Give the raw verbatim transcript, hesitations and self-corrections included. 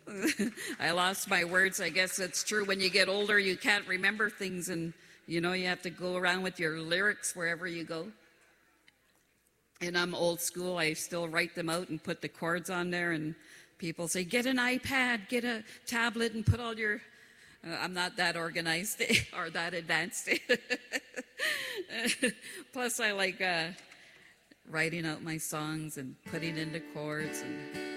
I lost my words. I guess it's true. When you get older, you can't remember things, and you know you have to go around with your lyrics wherever you go. And I'm old school. I still write them out and put the chords on there, and people say, get an iPad, get a tablet, and put all your... Uh, I'm not that organized or that advanced. Plus, I like uh, writing out my songs and putting into chords and